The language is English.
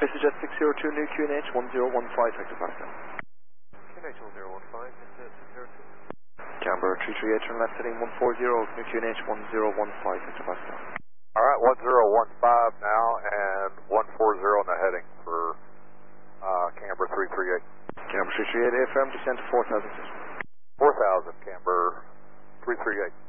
VistaJet 602, new QNH 1015, Hector Pascal. QNH 1015, VistaJet 602. Camber 338, turn left heading 140, new QNH 1015, Hector Pascal. Alright, 1015 now, and 140 in the heading for Camber 338. Camber 338, AFM, descend to 4000. 4000, Camber 338.